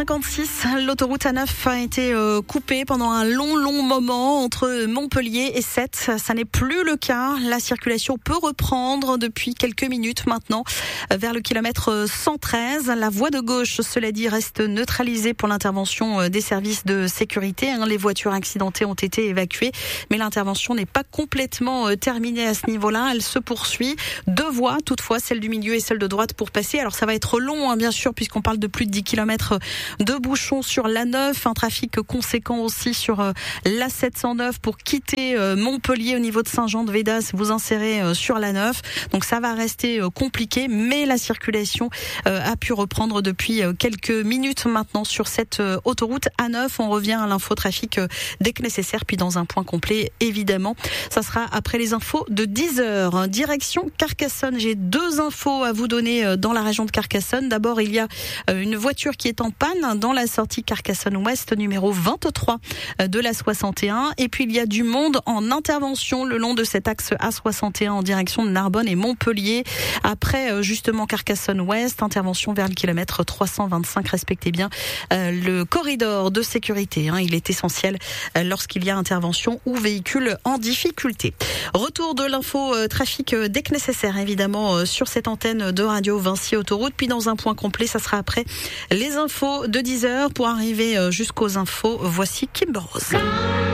56, l'autoroute A9 a été coupée pendant un long moment entre Montpellier et Sète. Ça n'est plus le cas. La circulation peut reprendre depuis quelques minutes maintenant vers le kilomètre 113. La voie de gauche, cela dit, reste neutralisée pour l'intervention des services de sécurité. Les voitures accidentées ont été évacuées, mais l'intervention n'est pas complètement terminée à ce niveau-là. Elle se poursuit. Deux voies, toutefois, celle du milieu et celle de droite pour passer. Alors ça va être long, bien sûr, puisqu'on parle de plus de 10 kilomètres de bouchons sur l'A9, un trafic conséquent aussi sur l'A709 pour quitter Montpellier au niveau de Saint-Jean-de-Védas, vous insérez sur l'A9. Donc ça va rester compliqué, mais la circulation a pu reprendre depuis quelques minutes maintenant sur cette autoroute A9. On revient à l'infotrafic dès que nécessaire, puis dans un point complet, évidemment. Ça sera après les infos de 10h. Direction Carcassonne. J'ai deux infos à vous donner dans la région de Carcassonne. D'abord, il y a une voiture qui est en panne dans la sortie Carcassonne-Ouest, numéro 23 de la 61. Et puis, il y a du monde en intervention le long de cet axe A61 en direction de Narbonne et Montpellier. Après, justement, Carcassonne-Ouest, intervention vers le kilomètre 325. Respectez bien le corridor de sécurité. Il est essentiel lorsqu'il y a intervention ou véhicule en difficulté. Retour de l'info trafic dès que nécessaire, évidemment, sur cette antenne de Radio Vinci Autoroute. Puis dans un point complet, ça sera après les infos de 10h. Pour arriver jusqu'aux infos, voici Kimber Rose.